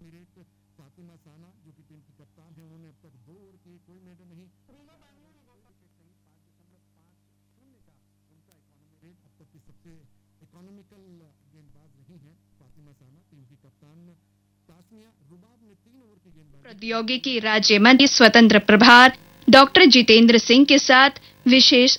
फातिमा साना जो कि टीम की कप्तान है, उन्होंने अब तक 2 ओवर की कोई मेडल नहीं। 5.0 का उनका इकोनॉमी रेट, अब तक की सबसे इकोनॉमिकल गेंदबाज रही हैं फातिमा साना। टीम की कप्तान तास्निया रुबाब ने 3 ओवर की गेंदबाजी। प्रौद्योगिकी राज्य मंत्री स्वतंत्र प्रभार डॉक्टर जितेंद्र सिंह के साथ विशेष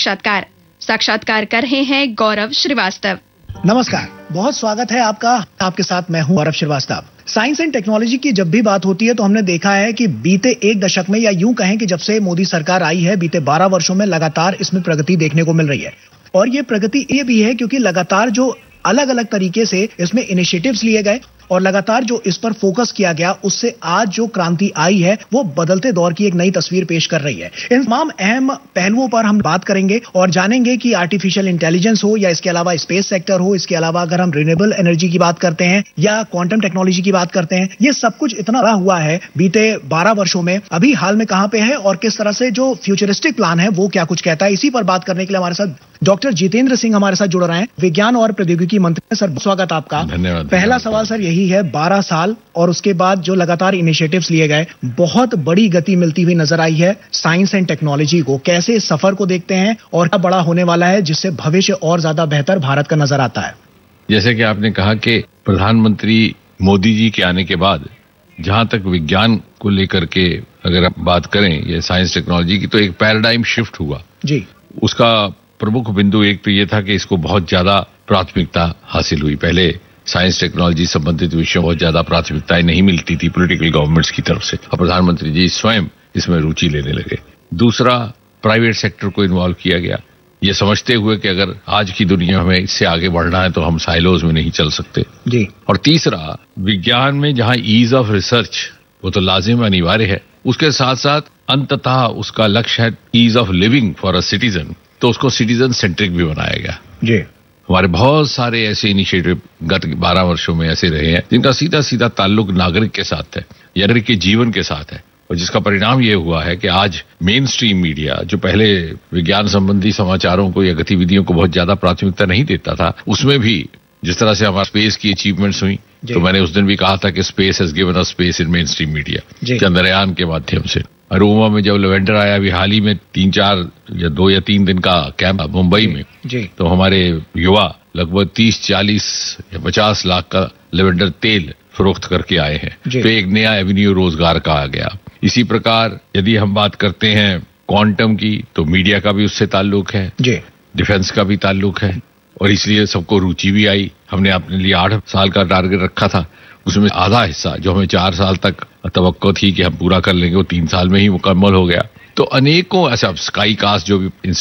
साक्षात्कार कर रहे हैं गौरव श्रीवास्तव। नमस्कार, बहुत स्वागत है आपका। आपके साथ मैं हूं गौरव श्रीवास्तव। साइंस एंड टेक्नोलॉजी की जब भी बात होती है तो हमने देखा है कि बीते 1 दशक में, या यूं कहें कि जब से मोदी सरकार आई है, बीते 12 वर्षों में लगातार इसमें प्रगति देखने को मिल रही है। और ये प्रगति ये भी है क्योंकि लगातार जो अलग अलग तरीके से इसमें इनिशिएटिव्स लिए गए और लगातार जो इस पर फोकस किया गया, उससे आज जो क्रांति आई है वो बदलते दौर की एक नई तस्वीर पेश कर रही है। इन तमाम अहम पहलुओं पर हम बात करेंगे और जानेंगे कि आर्टिफिशियल इंटेलिजेंस हो या इसके अलावा स्पेस सेक्टर हो, इसके अलावा अगर हम रिन्यूएबल एनर्जी की बात करते हैं या क्वांटम टेक्नोलॉजी की बात करते हैं, ये सब कुछ इतना बड़ा हुआ है बीते 12 वर्षों में। अभी हाल में कहां पे है और किस तरह से जो फ्यूचरिस्टिक प्लान है वो क्या कुछ कहता है, इसी पर बात करने के लिए हमारे साथ डॉक्टर जितेंद्र सिंह हमारे साथ जुड़ रहे हैं, विज्ञान और प्रौद्योगिकी मंत्री। सर, स्वागत आपका। धन्यवाद। पहला सवाल सर यही है, 12 साल और उसके बाद जो लगातार इनिशिएटिव्स लिए गए, बहुत बड़ी गति मिलती हुई नजर आई है साइंस एंड टेक्नोलॉजी को। कैसे इस सफर को देखते हैं और क्या बड़ा होने वाला है जिससे भविष्य और ज्यादा बेहतर भारत का नजर आता है? जैसे कि आपने कहा कि प्रधानमंत्री मोदी जी के आने के बाद जहां तक विज्ञान को लेकर के अगर आप बात करें, ये साइंस टेक्नोलॉजी की, तो एक पैराडाइम शिफ्ट हुआ जी। उसका प्रमुख बिंदु एक तो ये था कि इसको बहुत ज्यादा प्राथमिकता हासिल हुई। पहले साइंस टेक्नोलॉजी संबंधित विषयों बहुत ज्यादा प्राथमिकताएं नहीं मिलती थी पॉलिटिकल गवर्नमेंट्स की तरफ से, और प्रधानमंत्री जी स्वयं इसमें रुचि लेने लगे। दूसरा, प्राइवेट सेक्टर को इन्वॉल्व किया गया, ये समझते हुए कि अगर आज की दुनिया में इससे आगे बढ़ना है तो हम साइलोज में नहीं चल सकते जी। और तीसरा, विज्ञान में जहां ईज ऑफ रिसर्च वो तो लाजिम अनिवार्य है, उसके साथ साथ अंततः उसका लक्ष्य है ease of living for a citizen, तो उसको सिटीजन सेंट्रिक भी बनाया गया जी। हमारे बहुत सारे ऐसे इनिशिएटिव गत 12 वर्षों में ऐसे रहे हैं जिनका सीधा सीधा ताल्लुक नागरिक के साथ है, नागरिक के जीवन के साथ है, और जिसका परिणाम ये हुआ है कि आज मेन स्ट्रीम मीडिया, जो पहले विज्ञान संबंधी समाचारों को या गतिविधियों को बहुत ज्यादा प्राथमिकता नहीं देता था, उसमें भी जिस तरह से हमारे स्पेस की अचीवमेंट्स हुई, तो मैंने उस दिन भी कहा था कि space has given us space in main stream media, Chandrayaan के माध्यम से। अरोमा में जब लेवेंडर आया अभी हाल ही में 2 या 3 दिन का कैंप मुंबई में जी, तो हमारे युवा लगभग 30-40 या 50 लाख का लेवेंडर तेल फरोख्त करके आए हैं, तो एक नया एवेन्यू रोजगार का आ गया। इसी प्रकार यदि हम बात करते हैं क्वांटम की, तो मीडिया का भी उससे ताल्लुक है जी, डिफेंस का भी ताल्लुक है, और इसलिए सबको रुचि भी आई। हमने अपने लिए 8 साल का टारगेट रखा था, उसमें आधा हिस्सा जो हमें 4 साल तक तवक्को थी कि हम पूरा कर लेंगे, वो 3 साल में ही मुकम्मल हो गया। तो अनेकों ऐसा स्काई कास्ट जो भी